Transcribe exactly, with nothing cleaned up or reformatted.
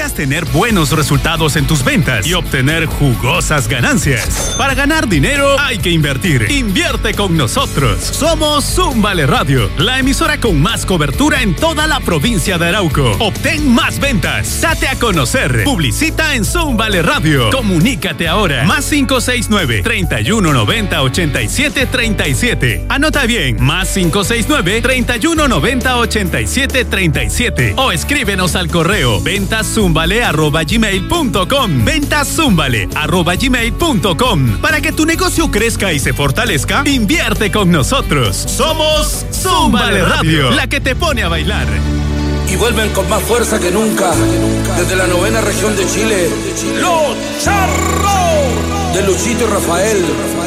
deseas tener buenos resultados en tus ventas y obtener jugosas ganancias. Para ganar dinero hay que invertir. Invierte con nosotros. Somos Zúmbale Radio, la emisora con más cobertura en toda la provincia de Arauco. Obtén más ventas. Date a conocer. Publicita en Zúmbale Radio. Comunícate ahora. Más cinco seis nueve, treinta y uno noventa, ochenta y siete, treinta y siete. Anota bien. Más cinco seis nueve, treinta y uno noventa, ochenta y siete, treinta y siete. O escríbenos al correo ventazumbale arroba gmail punto com. Ventazumbale arroba gmail punto com. Para que tu negocio crezca y se fortalezca, invierte con nosotros. Somos Zúmbale Radio, la que te pone a bailar. Y vuelven con más fuerza que nunca, desde la novena región de Chile, Los Charros de Luchito y Rafael.